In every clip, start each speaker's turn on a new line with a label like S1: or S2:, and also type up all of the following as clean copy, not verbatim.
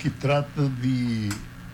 S1: que trata de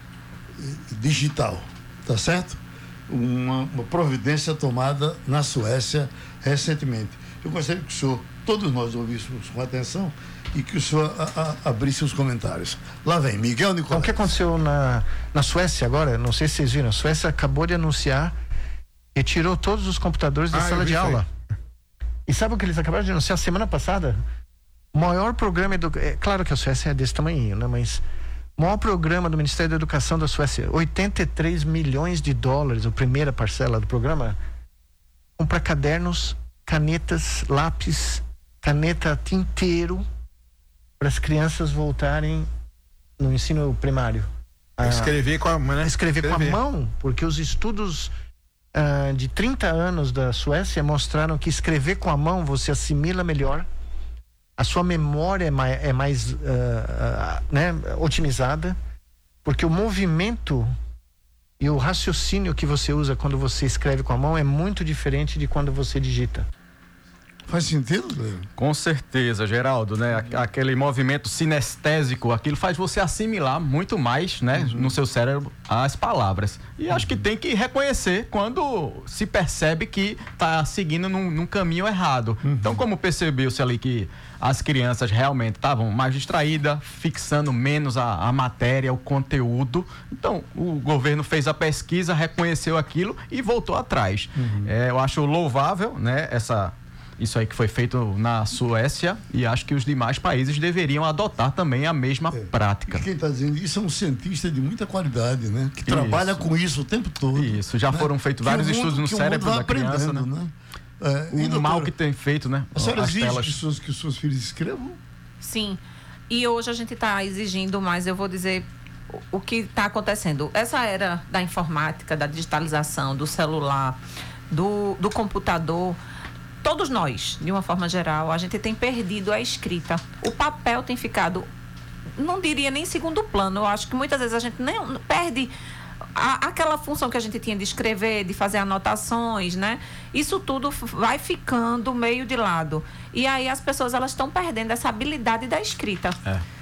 S1: digital, tá certo? Uma providência tomada na Suécia recentemente. Eu gostaria que o senhor, todos nós ouvíssemos com atenção e que o senhor abrisse os comentários. Lá vem, Miguel Nicolás.
S2: O que aconteceu na Suécia agora, não sei se vocês viram, a Suécia acabou de anunciar que tirou todos os computadores da sala de aula. E sabe o que eles acabaram de anunciar semana passada? O maior programa, claro que a Suécia é desse tamanho, né? Mas o maior programa do Ministério da Educação da Suécia, 83 milhões de dólares, a primeira parcela do programa, compra cadernos, canetas, lápis, caneta tinteiro, para as crianças voltarem no ensino primário.
S3: Escrever com a mão, né?
S2: Escrever com a mão, porque os estudos de 30 anos da Suécia mostraram que escrever com a mão você assimila melhor, a sua memória é mais otimizada, porque o movimento e o raciocínio que você usa quando você escreve com a mão é muito diferente de quando você digita.
S1: Faz sentido, Cleber?
S4: Com certeza, Geraldo, né? Aquele movimento sinestésico, aquilo faz você assimilar muito mais, né? No seu cérebro, as palavras. E acho que tem que reconhecer quando se percebe que está seguindo num caminho errado. Então, como percebeu-se ali que as crianças realmente estavam mais distraídas, fixando menos a matéria, o conteúdo. Então, o governo fez a pesquisa, reconheceu aquilo e voltou atrás. Eu acho louvável, né? Isso aí que foi feito na Suécia, e acho que os demais países deveriam adotar também a mesma prática.
S1: E quem está dizendo isso é um cientista de muita qualidade, né? Que trabalha com isso o tempo todo.
S4: Isso, já foram feitos vários estudos no cérebro da criança, né? O mal que tem feito, né?
S1: A senhora exige que os seus filhos escrevam?
S5: Sim. E hoje a gente está exigindo mais, eu vou dizer o que está acontecendo. Essa era da informática, da digitalização, do celular, do computador, todos nós, de uma forma geral, a gente tem perdido a escrita. O papel tem ficado, não diria nem segundo plano. Eu acho que muitas vezes a gente nem perde aquela função que a gente tinha de escrever, de fazer anotações, né? Isso tudo vai ficando meio de lado. E aí as pessoas, elas estão perdendo essa habilidade da escrita.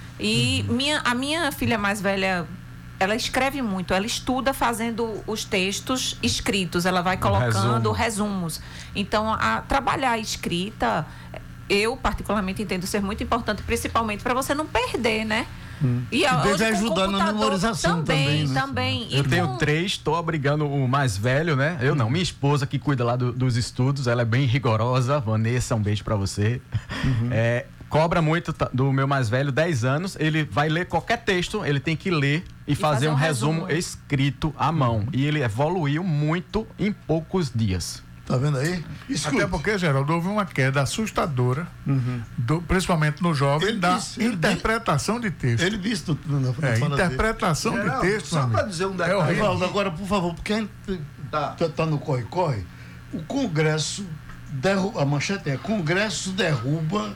S5: E a minha filha mais velha, ela escreve muito, ela estuda fazendo os textos escritos, ela vai colocando resumos. Então, trabalhar a escrita, eu particularmente entendo ser muito importante, principalmente para você não perder, né?
S1: E deve ajudar na memorização também, né?
S4: Eu tenho 3, estou obrigando o mais velho, né? Eu não, minha esposa que cuida lá dos estudos, ela é bem rigorosa. Vanessa, um beijo para você. Cobra muito do meu mais velho, 10 anos, ele vai ler qualquer texto, ele tem que ler e fazer um resumo escrito à mão. E ele evoluiu muito em poucos dias.
S1: Tá vendo aí?
S3: Até porque, Geraldo, houve uma queda assustadora, principalmente no jovem, da interpretação de texto.
S1: Ele disse tudo na
S3: interpretação de texto.
S6: Só para dizer um detalhe.
S1: Agora, por favor, porque a gente tá no corre-corre, o Congresso, a manchete é: Congresso derruba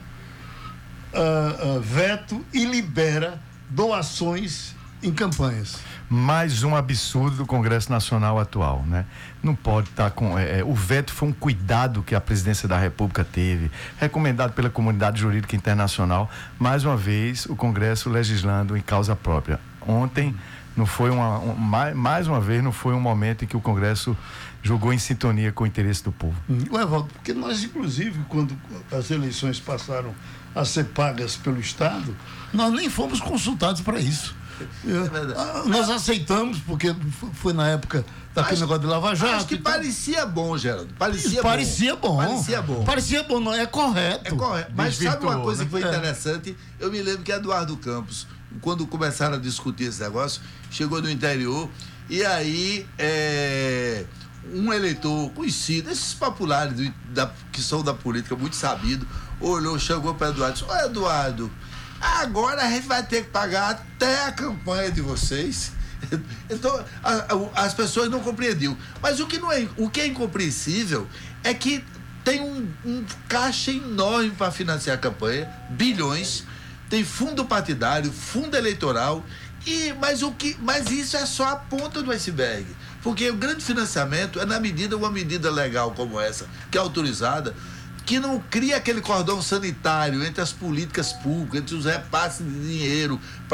S1: veto e libera doações em campanhas.
S7: Mais um absurdo do Congresso Nacional atual, né? Não pode estar com... o veto foi um cuidado que a Presidência da República teve, recomendado pela comunidade jurídica internacional. Mais uma vez, o Congresso legislando em causa própria. Ontem, não foi mais uma vez, não foi um momento em que o Congresso jogou em sintonia com o interesse do povo.
S1: Evaldo, porque nós, inclusive, quando as eleições passaram a ser pagas pelo Estado, nós nem fomos consultados para isso. Nós aceitamos, porque foi na época daquele negócio de Lava Jato.
S6: Acho que parecia bom, Geraldo. Parecia bom,
S1: não é correto.
S6: Mas sabe uma coisa que foi interessante? Eu me lembro que Eduardo Campos, quando começaram a discutir esse negócio, chegou do interior e aí um eleitor conhecido, esses populares que são da política, muito sabido, olhou, chegou para Eduardo e disse: "Ô Eduardo, agora a gente vai ter que pagar até a campanha de vocês." Então, as pessoas não compreendiam. Mas o que é incompreensível é que tem um caixa enorme para financiar a campanha, bilhões, tem fundo partidário, fundo eleitoral, mas isso é só a ponta do iceberg. Porque o grande financiamento é uma medida legal como essa, que é autorizada, que não cria aquele cordão sanitário entre as políticas públicas, entre os repasses de dinheiro